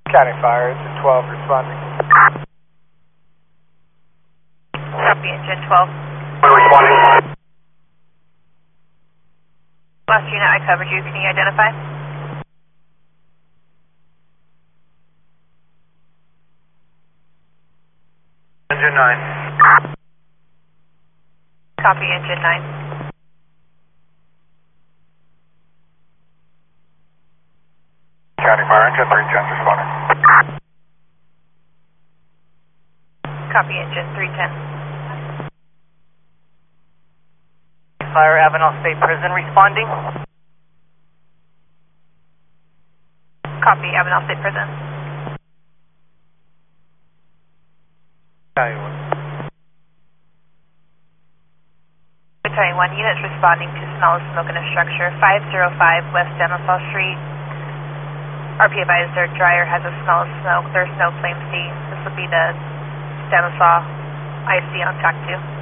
County Fire, engine 12 responding. Copy, engine 12. Responding. Last unit I covered you, can you identify? Engine 9. Copy, engine 9. County Fire, engine 310 responding. Copy, engine 310. Fire, Avenel State Prison responding. Copy, Avenel State Prison. County 1. Battalion 1, units responding to smell of smoke in a structure, 505 West Stanislaus Street. RP advised their dryer has a smell of smoke. There's no flame seen. This would be the Stanislaus IC on track 2.